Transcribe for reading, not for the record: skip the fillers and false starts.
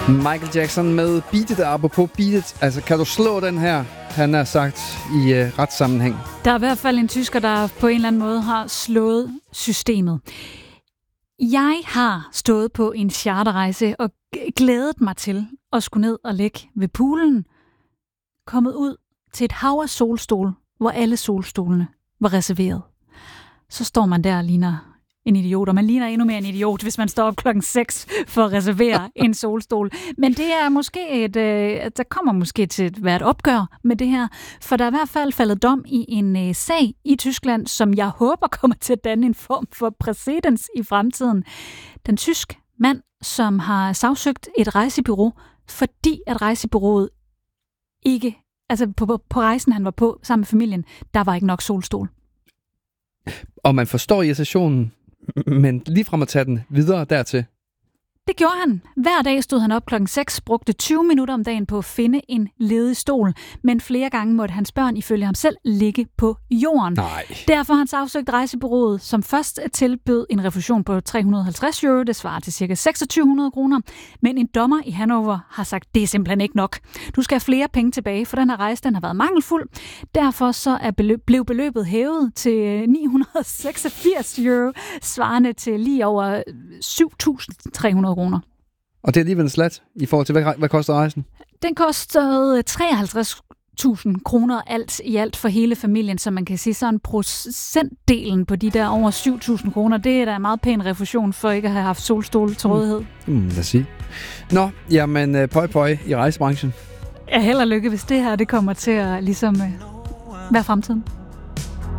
Michael Jackson med Beat It, apropos Beat It. Altså, kan du slå den her, han har sagt, i retssammenhæng? Der er i hvert fald en tysker, der på en eller anden måde har slået systemet. Jeg har stået på en charterrejse og glædet mig til at skulle ned og ligge ved poolen. Kommet ud til et hav af solstol, hvor alle solstolene var reserveret. Så står man der og ligner en idiot, og man ligner endnu mere en idiot, hvis man står op 6:00 for at reservere en solstol. Men det er måske der kommer måske til at være et opgør med det her, for der er i hvert fald faldet dom i en sag i Tyskland, som jeg håber kommer til at danne en form for præcedens i fremtiden. Den tysk mand, som har sagsøgt et rejsebureau, fordi at rejsebureauet ikke, altså på rejsen, han var på sammen med familien, der var ikke nok solstol. Og man forstår irritationen, men lige frem at tage den videre dertil. Det gjorde han. Hver dag stod han op 6:00, brugte 20 minutter om dagen på at finde en ledig stol, men flere gange måtte hans børn ifølge ham selv ligge på jorden. Nej. Derfor har han sagsøgt rejsebureauet, som først tilbød en refusion på 350 euro, det svarer til ca. 2600 kroner, men en dommer i Hannover har sagt, det er simpelthen ikke nok. Du skal have flere penge tilbage, for den her rejse den har været mangelfuld. Derfor så blev beløbet hævet til 986 euro, svarende til lige over 7.300 kroner. Og det er alligevel en slat i forhold til, hvad koster rejsen? Den kostede 53.000 kroner alt i alt for hele familien, så man kan sige sådan procentdelen på de der over 7.000 kroner, det er da en meget pæn refusion for ikke at have haft solstol til rådighed. Lad os sige. Nå, jamen pøj i rejsebranchen. Ja, held og lykke, hvis det her det kommer til at ligesom være fremtiden.